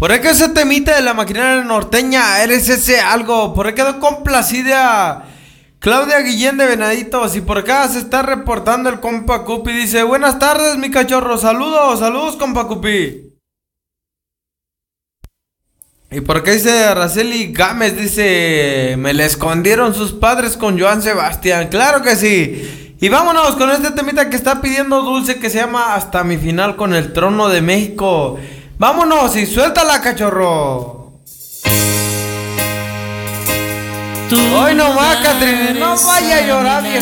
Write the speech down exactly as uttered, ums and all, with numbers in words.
Por ahí que ese temita de la maquinaria norteña, eres ese algo. Por ahí quedó complacida Claudia Guillén de Venaditos. Y por acá se está reportando el compa Cupi. Dice, buenas tardes, mi cachorro. Saludos, saludos, compa Cupi. Y por acá dice Araceli Gámez, dice, me le escondieron sus padres con Joan Sebastián. Claro que sí. Y vámonos con este temita que está pidiendo Dulce, que se llama Hasta mi final con el Trono de México. Vámonos y suéltala, cachorro. Tú Hoy no va, Catrín, no vaya a llorar, viejo.